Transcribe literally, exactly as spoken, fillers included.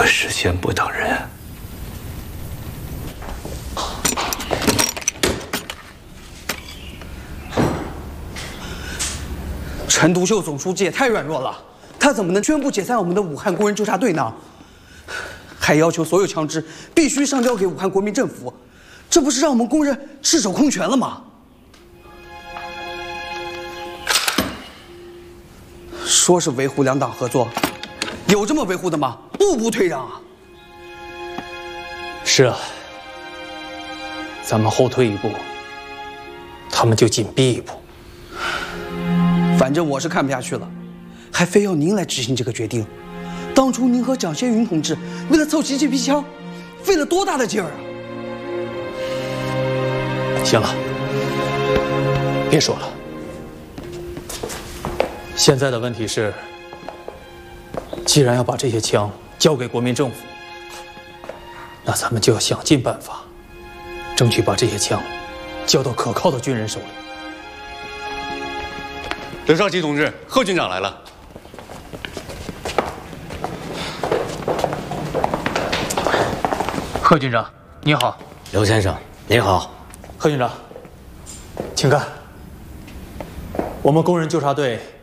可是先不等人。 陈独秀总书记也太软弱了，他怎么能宣布解散我们的武汉工人纠察队呢？还要求所有枪支必须上交给武汉国民政府，这不是让我们工人赤手空拳了吗？说是维护两党合作，有这么维护的吗？步步退让啊！ 是啊，咱们后退一步，他们就紧逼一步。 反正我是看不下去了，还非要您来执行这个决定。当初您和蒋先云同志为了凑齐这批枪，费了多大的劲儿啊！ 行了，别说了。现在的问题是，既然要把这些枪交给国民政府，那咱们就要想尽办法，争取把这些枪交到可靠的军人手里。 刘少奇同志，贺军长来了。 贺军长，你好。 刘先生，您好。 贺军长，请看，我们工人纠察队